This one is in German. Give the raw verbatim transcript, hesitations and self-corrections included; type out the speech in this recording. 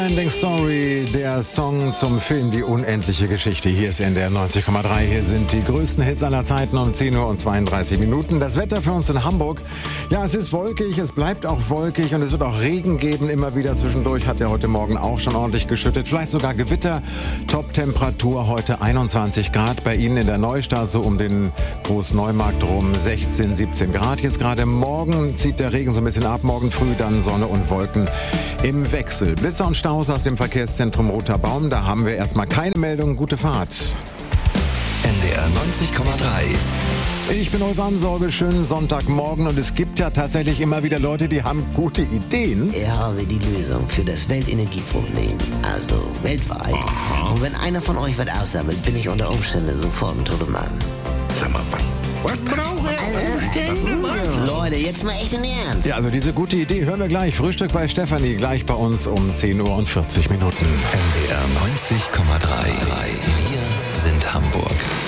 Ending Story, der Song zum Film Die unendliche Geschichte. Hier ist N D R neunzig Komma drei. Hier sind die größten Hits aller Zeiten um zehn Uhr und zweiunddreißig Minuten. Das Wetter für uns in Hamburg. Ja, es ist wolkig, es bleibt auch wolkig und es wird auch Regen geben. Immer wieder zwischendurch hat ja heute Morgen auch schon ordentlich geschüttet. Vielleicht sogar Gewitter. Top-Temperatur heute einundzwanzig Grad. Bei Ihnen in der Neustadt so um den Großneumarkt rum sechzehn, siebzehn Grad. Jetzt gerade morgen zieht der Regen so ein bisschen ab. Morgen früh dann Sonne und Wolken im Wechsel. Blitzer und Staus aus dem Verkehrszentrum Roter Baum. Da haben wir erstmal keine Meldung. Gute Fahrt. N D R neunzig Komma drei. Ich bin Ulf Ansorge, schönen Sonntagmorgen und es gibt ja tatsächlich immer wieder Leute, die haben gute Ideen. Ich habe die Lösung für das Weltenergieproblem, also weltweit. Aha. Und wenn einer von euch was aussammelt, bin ich unter Umständen sofort ein toter Mann. Sag mal, was, was braucht er? Leute, jetzt mal echt in Ernst. Ja, also diese gute Idee hören wir gleich. Frühstück bei Stefanie, gleich bei uns um zehn Uhr und vierzig Minuten. N D R neunzig Komma drei. Wir sind Hamburg.